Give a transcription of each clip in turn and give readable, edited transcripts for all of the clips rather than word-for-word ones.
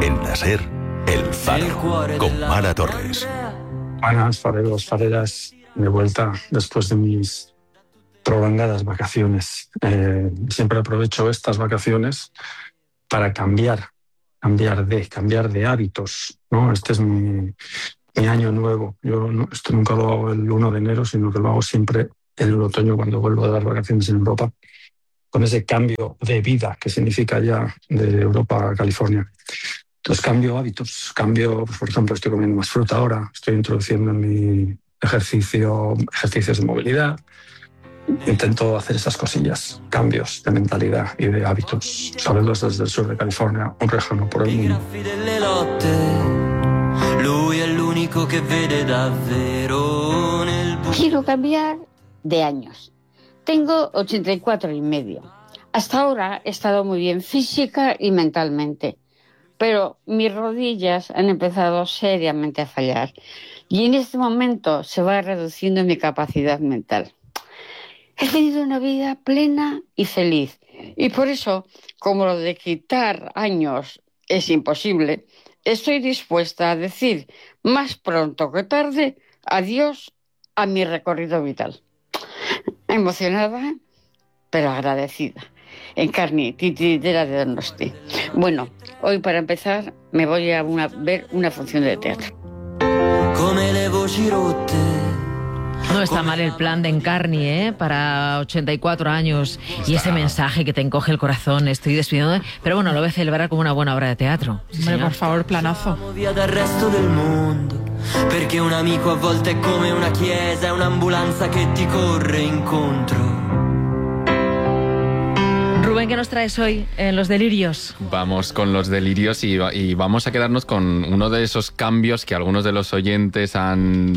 En la SER, El Faro, con Mara Torres. Buenas, fareros, fareras, de vuelta después de mis prolongadas vacaciones. Siempre aprovecho estas vacaciones para cambiar de hábitos, ¿no? Este es mi año nuevo. Yo esto nunca lo hago el 1 de enero, sino que lo hago siempre en el otoño cuando vuelvo de las vacaciones en Europa, con ese cambio de vida que significa ya de Europa a California. Entonces cambio hábitos, pues, por ejemplo, estoy comiendo más fruta ahora, estoy introduciendo en mi ejercicios de movilidad, intento hacer esas cosillas, cambios de mentalidad y de hábitos, saberlos desde el sur de California, un lejano por el mundo. Quiero cambiar de años. Tengo 84 y medio. Hasta ahora he estado muy bien física y mentalmente, pero mis rodillas han empezado seriamente a fallar y en este momento se va reduciendo mi capacidad mental. He tenido una vida plena y feliz y por eso, como lo de quitar años es imposible, estoy dispuesta a decir más pronto que tarde adiós a mi recorrido vital. Emocionada, pero agradecida. Encarni, titiritera de Donosti. Bueno, hoy para empezar me voy a ver una función de teatro. No está mal el plan de Encarni, para 84 años y ese mensaje que te encoge el corazón, estoy despidiendo, pero bueno, lo voy a celebrar como una buena obra de teatro. Hombre, por favor, planazo. Perché un amico a volte è come una chiesa, è un'ambulanza che ti corre incontro. Rubén, ¿qué nos traes hoy en Los Delirios? Vamos con Los Delirios y vamos a quedarnos con uno de esos cambios que algunos de los oyentes han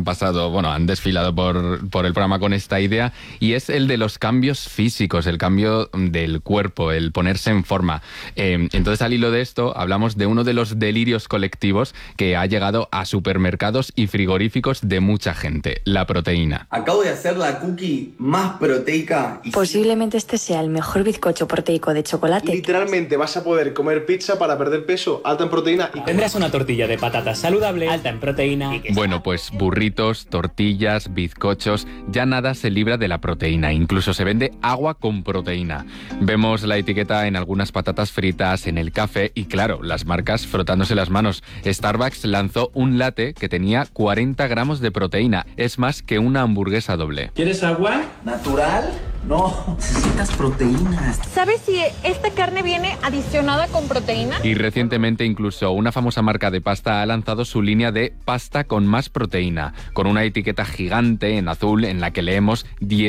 desfilado por el programa con esta idea, y es el de los cambios físicos, el cambio del cuerpo, el ponerse en forma. Entonces, al hilo de esto, hablamos de uno de los delirios colectivos que ha llegado a supermercados y frigoríficos de mucha gente: la proteína. Acabo de hacer la cookie más proteica. Posiblemente este sea el mejor bizcocho proteico de chocolate. Literalmente vas a poder comer pizza para perder peso, alta en proteína. Y tendrás una tortilla de patatas saludable, alta en proteína. Bueno, pues burritos, tortillas, bizcochos, ya nada se libra de la proteína. Incluso se vende agua con proteína. Vemos la etiqueta en algunas patatas fritas, en el café y, claro, las marcas frotándose las manos. Starbucks lanzó un latte que tenía 40 gramos de proteína. Es más que una hamburguesa doble. ¿Quieres agua? ¿Natural? No, necesitas proteínas. ¿Sabes si esta carne viene adicionada con proteína? Y recientemente incluso una famosa marca de pasta ha lanzado su línea de pasta con más proteína, con una etiqueta gigante en azul en la que leemos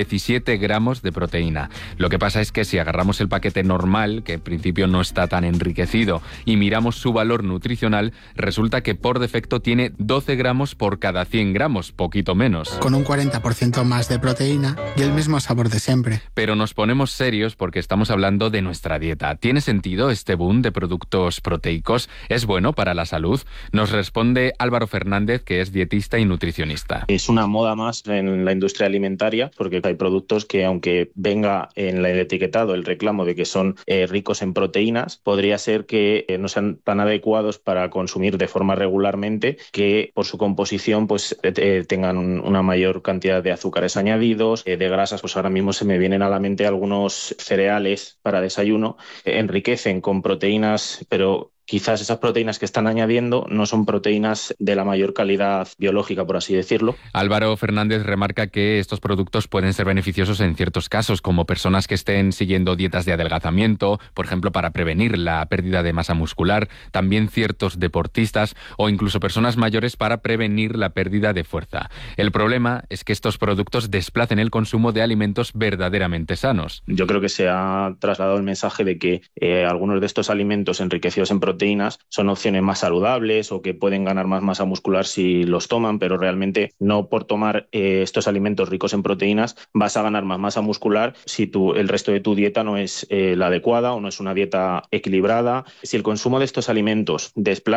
17 gramos de proteína. Lo que pasa es que si agarramos el paquete normal, que en principio no está tan enriquecido, y miramos su valor nutricional, resulta que por defecto tiene 12 gramos por cada 100 gramos, poquito menos. Con un 40% más de proteína y el mismo sabor de siempre. Pero nos ponemos serios porque estamos hablando de nuestra dieta. ¿Tiene sentido este boom de productos proteicos? ¿Es bueno para la salud? Nos responde Álvaro Fernández, que es dietista y nutricionista. Es una moda más en la industria alimentaria, porque hay productos que, aunque venga en el etiquetado el reclamo de que son ricos en proteínas, podría ser que no sean tan adecuados para consumir de forma regularmente, que por su composición pues tengan una mayor cantidad de azúcares añadidos, de grasas. Pues ahora mismo se me vienen a la mente algunos cereales para desayuno, enriquecen con proteínas, pero quizás esas proteínas que están añadiendo no son proteínas de la mayor calidad biológica, por así decirlo. Álvaro Fernández remarca que estos productos pueden ser beneficiosos en ciertos casos, como personas que estén siguiendo dietas de adelgazamiento, por ejemplo, para prevenir la pérdida de masa muscular, también ciertos deportistas o incluso personas mayores para prevenir la pérdida de fuerza. El problema es que estos productos desplacen el consumo de alimentos verdaderamente sanos. Yo creo que se ha trasladado el mensaje de que algunos de estos alimentos enriquecidos en proteínas son opciones más saludables o que pueden ganar más masa muscular si los toman, pero realmente no por tomar estos alimentos ricos en proteínas vas a ganar más masa muscular si el resto de tu dieta no es la adecuada o no es una dieta equilibrada. Si el consumo de estos alimentos desplaza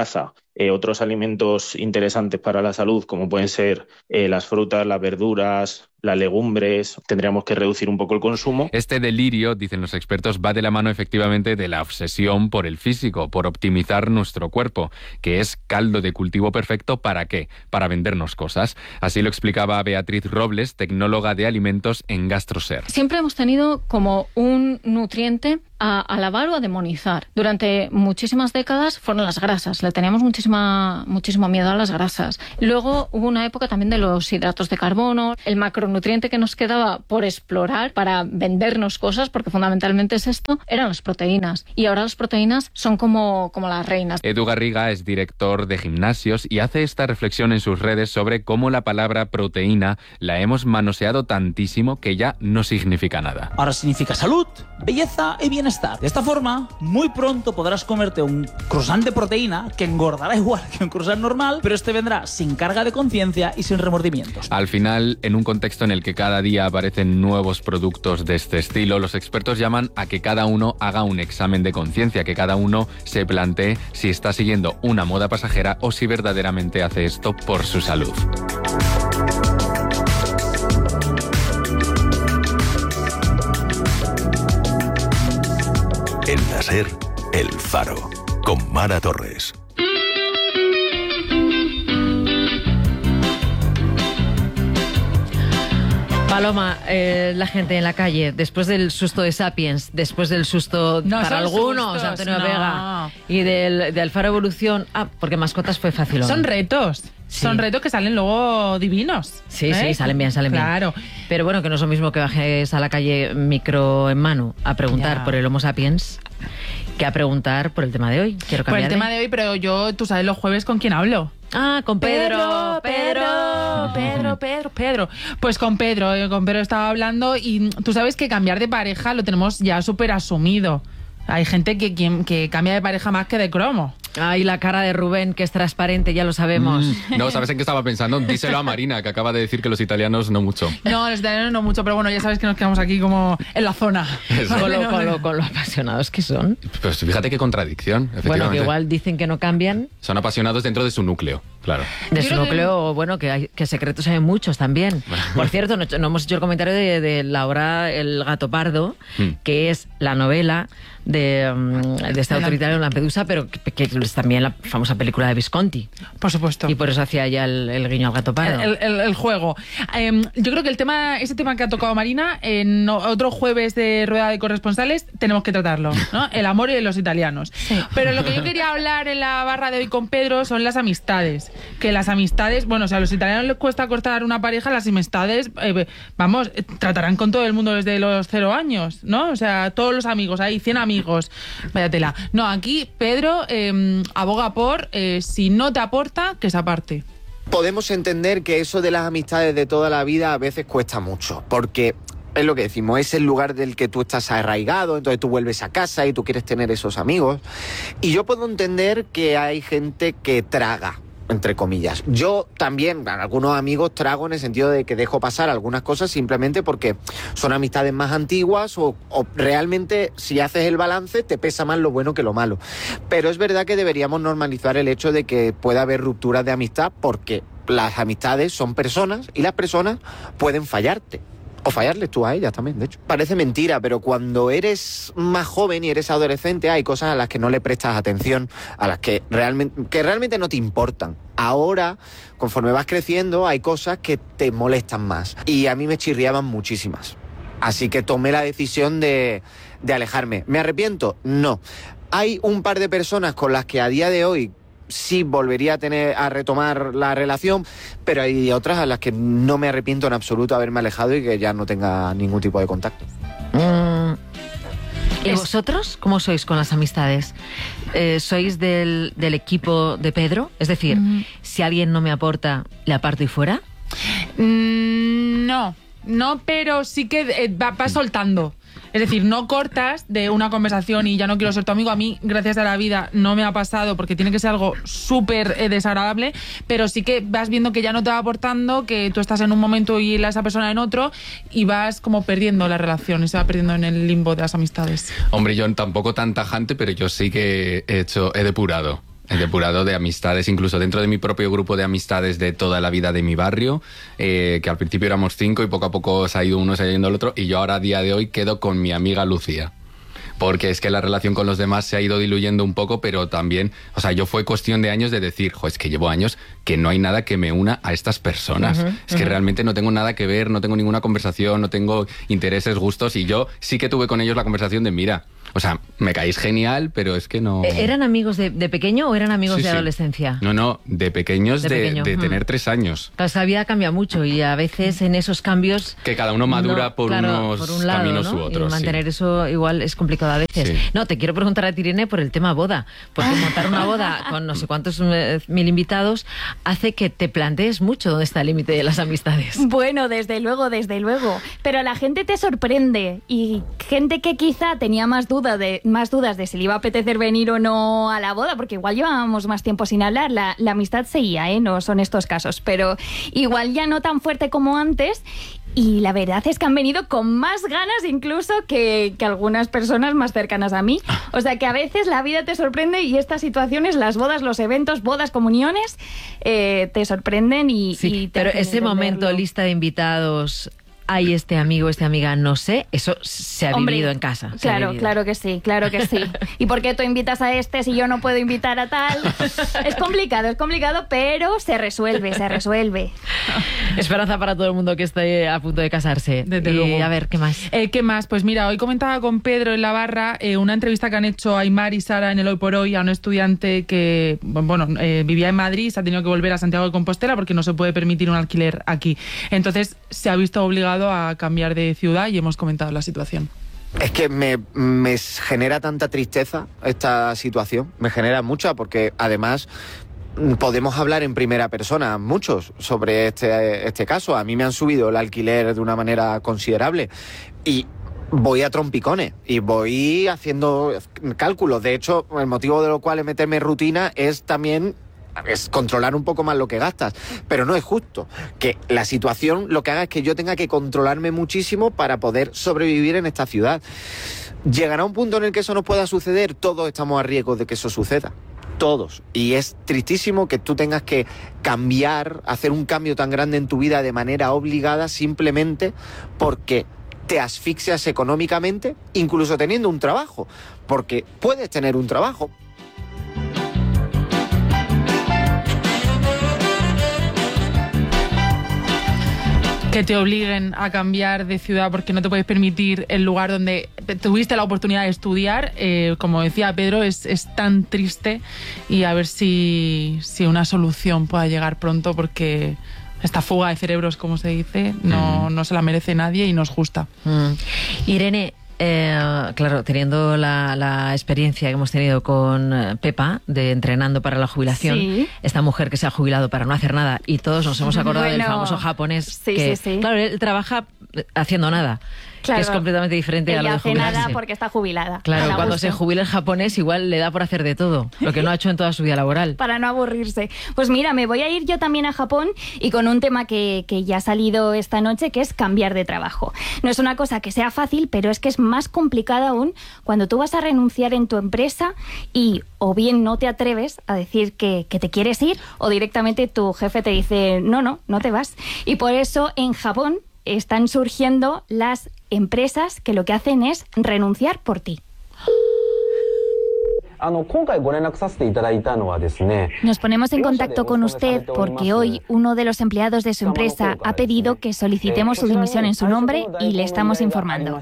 otros alimentos interesantes para la salud, como pueden ser las frutas, las verduras, las legumbres, tendríamos que reducir un poco el consumo. Este delirio, dicen los expertos, va de la mano efectivamente de la obsesión por el físico, por optimizar nuestro cuerpo, que es caldo de cultivo perfecto ¿para qué? Para vendernos cosas. Así lo explicaba Beatriz Robles, tecnóloga de alimentos en GastroSer. Siempre hemos tenido como un nutriente a alabar o a demonizar. Durante muchísimas décadas fueron las grasas. Le teníamos muchísimo miedo a las grasas. Luego hubo una época también de los hidratos de carbono, el macronutriente que nos quedaba por explorar para vendernos cosas, porque fundamentalmente es esto, eran las proteínas. Y ahora las proteínas son como las reinas. Edu Garriga es director de gimnasios y hace esta reflexión en sus redes sobre cómo la palabra proteína la hemos manoseado tantísimo que ya no significa nada. Ahora significa salud, belleza y bienestar. De esta forma, muy pronto podrás comerte un croissant de proteína que engordará igual que un croissant normal, pero este vendrá sin carga de conciencia y sin remordimientos. Al final, en un contexto en el que cada día aparecen nuevos productos de este estilo, los expertos llaman a que cada uno haga un examen de conciencia, que cada uno se plantee si está siguiendo una moda pasajera o si verdaderamente hace esto por su salud. En la SER, El Faro, con Mara Torres. Paloma, la gente en la calle, después del susto de Sapiens, después del susto no para algunos, sustos, Antonio no. Vega, y del Alfaro Evolución, porque mascotas fue fácil. Son retos. Sí. Son retos que salen luego divinos. Sí, sí, salen bien, salen bien. Claro. Pero bueno, que no es lo mismo que bajes a la calle micro en mano a preguntar por el Homo Sapiens que a preguntar por el tema de hoy. Quiero cambiar por el tema de hoy, pero tú sabes los jueves con quién hablo. Ah, con Pedro. Pedro. Pues con Pedro estaba hablando y tú sabes que cambiar de pareja lo tenemos ya súper asumido. Hay gente que cambia de pareja más que de cromo. Ay, la cara de Rubén, que es transparente, ya lo sabemos. No, ¿sabes en qué estaba pensando? Díselo a Marina, que acaba de decir que los italianos no mucho. No, los italianos no mucho, pero bueno, ya sabes que nos quedamos aquí como en la zona. Con lo apasionados que son. Pues fíjate qué contradicción, efectivamente. Bueno, que igual dicen que no cambian. Son apasionados dentro de su núcleo, claro. De su núcleo, bueno, que secretos hay muchos también. Por cierto, no hemos hecho el comentario de la obra El gato pardo, que es la novela de este autoritario en Lampedusa, pero que es también la famosa película de Visconti. Por supuesto. Y por eso hacía ya el guiño al gato pardo. El juego. Yo creo que ese tema que ha tocado Marina, en otro jueves de Rueda de Corresponsales, tenemos que tratarlo, ¿no? El amor y los italianos. Sí. Pero lo que yo quería hablar en la barra de hoy con Pedro son las amistades. Que las amistades, bueno, o sea, a los italianos les cuesta cortar una pareja, las amistades, tratarán con todo el mundo desde los 0 años, ¿no? O sea, todos los amigos, hay 100 amigos. Vaya tela. No, aquí Pedro aboga por si no te aporta, que se aparte. Podemos entender que eso de las amistades de toda la vida a veces cuesta mucho, porque es lo que decimos, es el lugar del que tú estás arraigado, entonces tú vuelves a casa y tú quieres tener esos amigos. Y yo puedo entender que hay gente que traga, entre comillas. Yo también, algunos amigos trago en el sentido de que dejo pasar algunas cosas simplemente porque son amistades más antiguas o realmente si haces el balance te pesa más lo bueno que lo malo. Pero es verdad que deberíamos normalizar el hecho de que pueda haber rupturas de amistad porque las amistades son personas y las personas pueden fallarte. O fallarles tú a ellas también, de hecho. Parece mentira, pero cuando eres más joven y eres adolescente hay cosas a las que no le prestas atención, a las que realmente no te importan. Ahora, conforme vas creciendo, hay cosas que te molestan más. Y a mí me chirriaban muchísimas. Así que tomé la decisión de alejarme. ¿Me arrepiento? No. Hay un par de personas con las que a día de hoy sí volvería a retomar la relación, pero hay otras a las que no me arrepiento en absoluto de haberme alejado y que ya no tenga ningún tipo de contacto. ¿Y vosotros cómo sois con las amistades? ¿Sois del equipo de Pedro? Es decir, si alguien no me aporta, ¿le aparto y fuera? No, pero sí que va soltando. Es decir, no cortas de una conversación y ya no quiero ser tu amigo. A mí, gracias a la vida, no me ha pasado porque tiene que ser algo súper desagradable, pero sí que vas viendo que ya no te va aportando, que tú estás en un momento y esa persona en otro y vas como perdiendo la relación y se va perdiendo en el limbo de las amistades. Hombre, yo tampoco tan tajante, pero yo sí que he depurado. he depurado de amistades, incluso dentro de mi propio grupo de amistades de toda la vida de mi barrio, que al principio éramos 5 y poco a poco se ha ido uno, se ha ido el otro, y yo ahora a día de hoy quedo con mi amiga Lucía. Porque es que la relación con los demás se ha ido diluyendo un poco, pero también, o sea, yo fue cuestión de años de decir, es que llevo años que no hay nada que me una a estas personas. Es que realmente no tengo nada que ver, no tengo ninguna conversación, no tengo intereses, gustos, y yo sí que tuve con ellos la conversación de, mira, o sea, me caéis genial, pero es que no... ¿Eran amigos de pequeño o eran amigos de adolescencia? No, de pequeños, de tener 3 años. Claro, la vida cambia mucho y a veces en esos cambios... Que cada uno madura por un lado, caminos u otros. Y mantener eso igual es complicado a veces. Sí. No, te quiero preguntar a ti, Irene, por el tema boda. Porque montar una boda con no sé cuántos mil invitados hace que te plantees mucho dónde está el límite de las amistades. Bueno, desde luego. Pero la gente te sorprende y gente que quizá tenía más dudas de si le iba a apetecer venir o no a la boda, porque igual llevábamos más tiempo sin hablar, la amistad seguía, no son estos casos, pero igual ya no tan fuerte como antes. Y la verdad es que han venido con más ganas incluso que algunas personas más cercanas a mí. O sea que a veces la vida te sorprende y estas situaciones, las bodas, los eventos, bodas, comuniones, te sorprenden y te pero ese momento, lista de invitados... Hay este amigo, esta amiga, no sé, eso se ha vivido en casa. Claro que sí. ¿Y por qué tú invitas a este si yo no puedo invitar a tal? Es complicado, pero se resuelve. Esperanza para todo el mundo que esté a punto de casarse. Desde luego. A ver, ¿qué más? ¿Qué más? Pues mira, hoy comentaba con Pedro en la barra una entrevista que han hecho Aymar y Sara en el Hoy por Hoy a un estudiante que, vivía en Madrid y se ha tenido que volver a Santiago de Compostela porque no se puede permitir un alquiler aquí. Entonces se ha visto obligado a cambiar de ciudad y hemos comentado la situación. Es que me genera tanta tristeza esta situación, me genera mucha, porque además podemos hablar en primera persona muchos sobre este caso. A mí me han subido el alquiler de una manera considerable y voy a trompicones y voy haciendo cálculos. De hecho, el motivo de lo cual es meterme en rutina es también controlar un poco más lo que gastas, pero no es justo que la situación lo que haga es que yo tenga que controlarme muchísimo para poder sobrevivir en esta ciudad. Llegará un punto en el que eso no pueda suceder, todos estamos a riesgo de que eso suceda, todos, y es tristísimo que tú tengas que cambiar, hacer un cambio tan grande en tu vida de manera obligada simplemente porque te asfixias económicamente, incluso teniendo un trabajo, porque puedes tener un trabajo. Que te obliguen a cambiar de ciudad porque no te puedes permitir el lugar donde tuviste la oportunidad de estudiar, como decía Pedro, es tan triste, y a ver si una solución pueda llegar pronto, porque esta fuga de cerebros, como se dice, no se la merece nadie y no es justa. Irene, claro, teniendo la experiencia que hemos tenido con Pepa de entrenando para la jubilación, sí, esta mujer que se ha jubilado para no hacer nada, y todos nos hemos acordado del famoso japonés que, claro, él trabaja haciendo nada. Claro, que es completamente diferente a lo de jubilarse. Ella hace nada porque está jubilada. Claro, cuando se jubila el japonés igual le da por hacer de todo, lo que no ha hecho en toda su vida laboral. Para no aburrirse. Pues mira, me voy a ir yo también a Japón y con un tema que ya ha salido esta noche, que es cambiar de trabajo. No es una cosa que sea fácil, pero es que es más complicado aún cuando tú vas a renunciar en tu empresa y o bien no te atreves a decir que te quieres ir, o directamente tu jefe te dice no te vas. Y por eso en Japón están surgiendo las empresas que lo que hacen es renunciar por ti. Nos ponemos en contacto con usted porque hoy uno de los empleados de su empresa ha pedido que solicitemos su dimisión en su nombre y le estamos informando.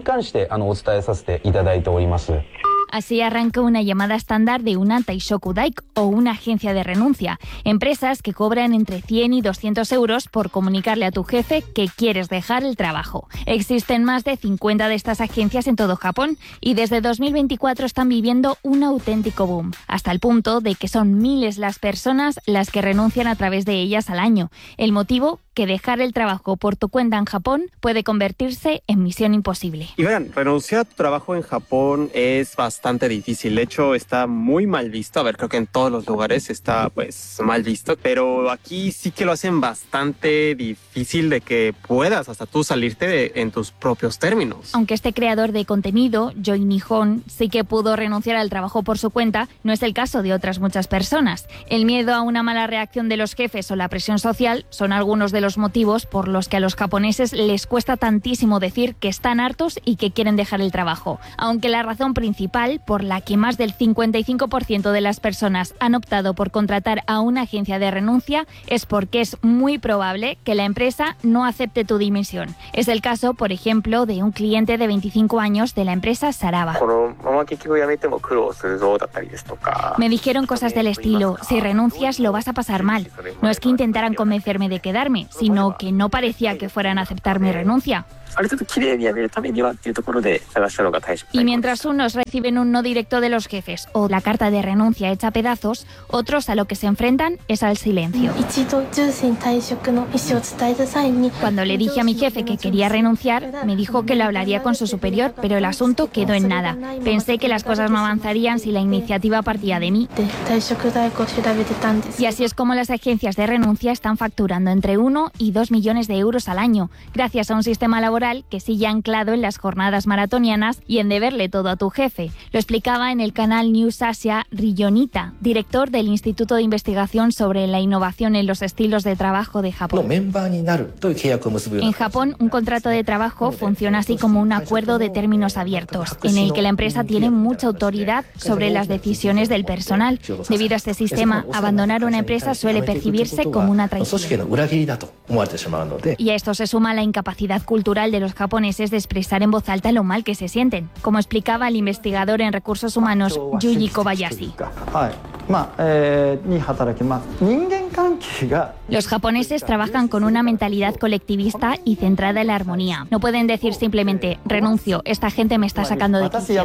Así arranca una llamada estándar de una Taishoku Daiko, o una agencia de renuncia, empresas que cobran entre 100 y 200 euros por comunicarle a tu jefe que quieres dejar el trabajo. Existen más de 50 de estas agencias en todo Japón y desde 2024 están viviendo un auténtico boom, hasta el punto de que son miles las personas las que renuncian a través de ellas al año. El motivo, que dejar el trabajo por tu cuenta en Japón puede convertirse en misión imposible. Y verán, renunciar a tu trabajo en Japón es bastante difícil. De hecho, está muy mal visto. A ver, creo que en todos los lugares está pues mal visto. Pero aquí sí que lo hacen bastante difícil de que puedas hasta tú salirte en tus propios términos. Aunque este creador de contenido, Joy Nihon, sí que pudo renunciar al trabajo por su cuenta, no es el caso de otras muchas personas. El miedo a una mala reacción de los jefes o la presión social son algunos de los motivos por los que a los japoneses les cuesta tantísimo decir que están hartos y que quieren dejar el trabajo. Aunque la razón principal por la que más del 55% de las personas han optado por contratar a una agencia de renuncia es porque es muy probable que la empresa no acepte tu dimisión. Es el caso, por ejemplo, de un cliente de 25 años de la empresa Saraba. Me dijeron cosas del estilo: si renuncias lo vas a pasar mal. No es que intentaran convencerme de quedarme, sino que no parecía que fueran a aceptar mi renuncia. Y mientras unos reciben un no directo de los jefes o la carta de renuncia hecha a pedazos, otros a lo que se enfrentan es al silencio. Cuando le dije a mi jefe que quería renunciar, me dijo que lo hablaría con su superior, pero el asunto quedó en nada. Pensé que las cosas no avanzarían si la iniciativa partía de mí. Y así es como las agencias de renuncia están facturando entre 1 y 2 millones de euros al año, gracias a un sistema laboral que sigue anclado en las jornadas maratonianas y en deberle todo a tu jefe. Lo explicaba en el canal News Asia Riyonita, director del Instituto de Investigación sobre la Innovación en los Estilos de Trabajo de Japón. En Japón, un contrato de trabajo funciona así como un acuerdo de términos abiertos, en el que la empresa tiene mucha autoridad sobre las decisiones del personal. Debido a este sistema, abandonar una empresa suele percibirse como una traición. Y a esto se suma la incapacidad cultural de los japoneses de expresar en voz alta lo mal que se sienten, como explicaba el investigador en recursos humanos Yuji Kobayashi. Los japoneses trabajan con una mentalidad colectivista y centrada en la armonía. No pueden decir simplemente: renuncio, esta gente me está sacando de quicio.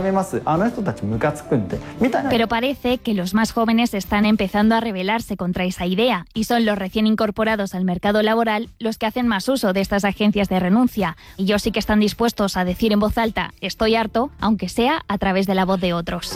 Pero parece que los más jóvenes están empezando a rebelarse contra esa idea, y son los recién incorporados al mercado laboral los que hacen más uso de estas agencias de renuncia. Y ellos sí que están dispuestos a decir en voz alta: estoy harto, aunque sea a través de la voz de otros.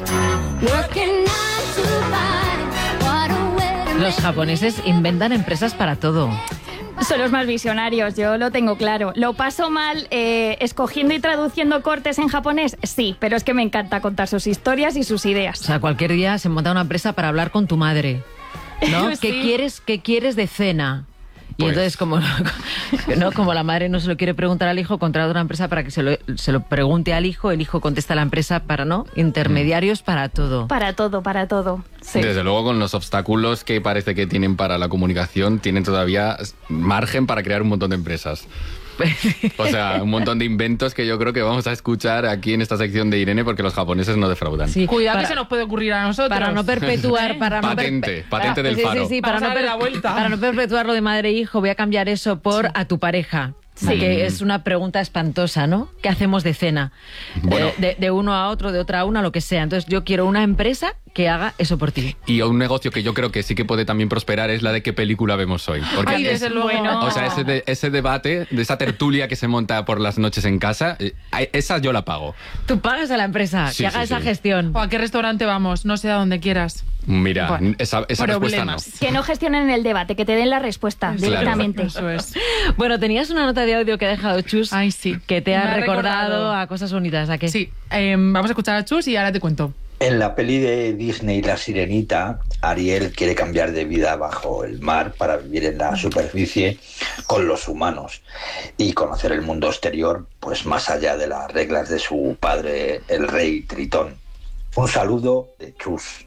Los japoneses inventan empresas para todo. Son los más visionarios, yo lo tengo claro. ¿Lo paso mal escogiendo y traduciendo cortes en japonés? Sí, pero es que me encanta contar sus historias y sus ideas. O sea, cualquier día se monta una empresa para hablar con tu madre, ¿no? Sí. ¿Qué quieres de cena? Y pues, entonces, como la madre no se lo quiere preguntar al hijo, contrata una empresa para que se lo pregunte al hijo, el hijo contesta a la empresa para, ¿no? Intermediarios para todo. Para todo. Sí. Desde luego, con los obstáculos que parece que tienen para la comunicación, tienen todavía margen para crear un montón de empresas. O sea, un montón de inventos que yo creo que vamos a escuchar aquí en esta sección de Irene, porque los japoneses no defraudan. Sí, cuidado que se nos puede ocurrir a nosotros. Para no perpetuar... Patente del faro. Sí, para no perpetuar lo de madre e hijo, voy a cambiar eso por a tu pareja. Sí. Que es una pregunta espantosa, ¿no? ¿Qué hacemos de cena? Bueno. De uno a otro, de otra a una, lo que sea. Entonces yo quiero una empresa que haga eso por ti. Y un negocio que yo creo que sí que puede también prosperar es la de qué película vemos hoy. Porque desde luego. O sea, ese debate, de esa tertulia que se monta por las noches en casa, esa yo la pago. Tú pagas a la empresa que haga esa gestión. ¿O a qué restaurante vamos? No sé, a donde quieras. Mira, bueno, esa respuesta no. Que no gestionen el debate, que te den la respuesta directamente. Eso es. Bueno, tenías una nota de audio que ha dejado Chus. Ay, sí. Que te ha recordado a cosas bonitas. ¿A qué? Sí, vamos a escuchar a Chus y ahora te cuento. En la peli de Disney La Sirenita, Ariel quiere cambiar de vida bajo el mar para vivir en la superficie con los humanos y conocer el mundo exterior, pues más allá de las reglas de su padre, el rey Tritón. Un saludo de Chus.